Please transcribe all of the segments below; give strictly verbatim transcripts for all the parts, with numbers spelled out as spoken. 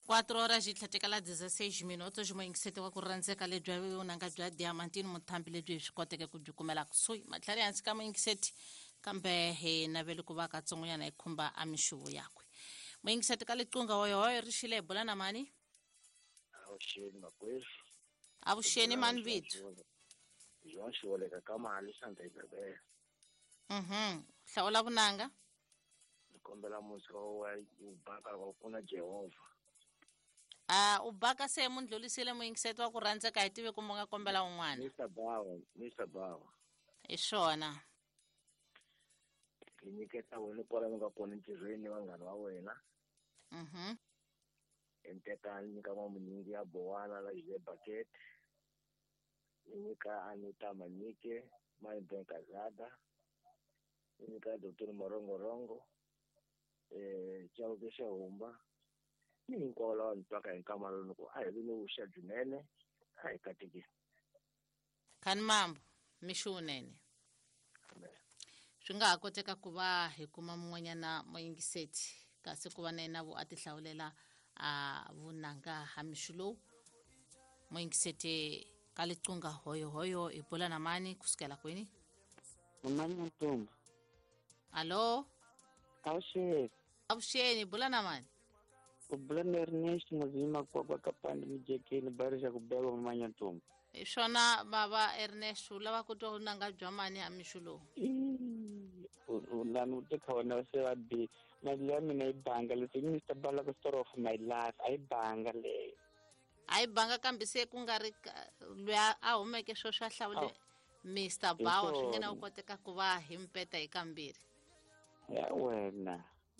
Quatro horas yi tlhatekela dezesseis minutos moyingiseti wa ku rhandzeka lebyi vunanga bya diamantini muthambi lebyi hi swi koteke ku byi kumela kusuhi matlhari hansi ka moyingiseti kambe he naveli ku va katsongoyana hi khumba a mixuvo yakwe moyingiseti ka liqunga hoyohoyo ri xile hi bula na mani avuxeni makwerhu avuxeni mani vitu Joan Xioleka ka mali Santa Isabel mhm hlawula vunanga ni kombela musika wa ubaka wa kuna Jehova Ah ubaka se mundlulisile moyingiseti wa ku rhandzeka hi tive ku mo nga kombela un'wana Mister Bawa Mister Bawa hi swona ni nyiketa wena kwala nga kona ntirhweni vanghana va wena mhm enteka nyika wa munyingi ya Bowana la Jile Bucket nyika Anita Manyike Mai Benkazada nyika Doctor Morongo Rongo eh chao ke Humba ni hinkwavo lava ntwaka hi nkamalo loko a hi vi ni vuxa byinene a hi katekisi khani mambo mixunene swi nga ha koteka ku va hi kuma mun'wanyana moyingiseti kasi ku va na yena vo a ti hlawulela a vunanga ha mixulo moyingiseti ka liqunga hoyo hoyo hi bula na mani kusukela kwini Mama Ntombi. Allo Avuxeni. avuxeni bula na mani U bula na Ernest Muzima kwa kwa kapande mijekeni bari xa ku beba Mama Ntombi. hi swona baba Ernest u lava ku twa vunanga bya mani ha mixulo Lani u te khawana se va bi mali ya mina yi banga leswi ni ta bala ku story of my life a yi banga leyo. a yi banga kambe se ku nga ri loyi a humeke swo swa hlawule Mister Bawa swi nge na u koteka ku va hi mpeta hi kambirhi Ya wena.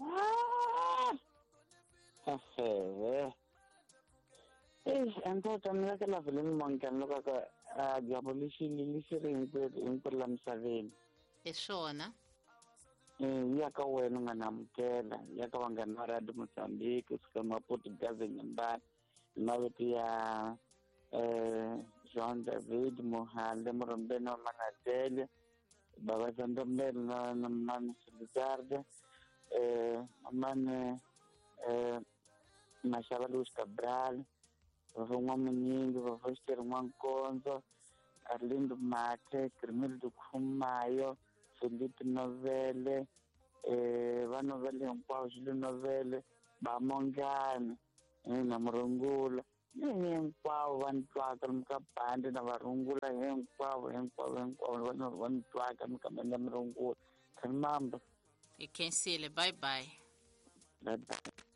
Ahe. Eh, anto tamila ka la vele mongkan lo ka a diabolition le siring pe in per la misaveni. hi swona Eh, ya ka wena nga namukela ya ka vanghana va radio Mozambique suka maputi gaze nyambani maviti ya eh Jean David Mohale Morombeni wa Manatele baba Zandomel na na mami Siligarde eh mane eh Mashaba Luis Cabral vavonwa munyingi vavosteri Nwankonzo Arlindo Mate Grimildo Khumayo Philippe Novele eh va novele hinkwavo xilo novele ba mongani na murungula ni hinkwavo va ntwaka lomu ka bandi na varungula hinkwavo hinkwavo hinkwavo va ntwaka mikambeni ya murungula khani mambo hi khensile bye bye bye bye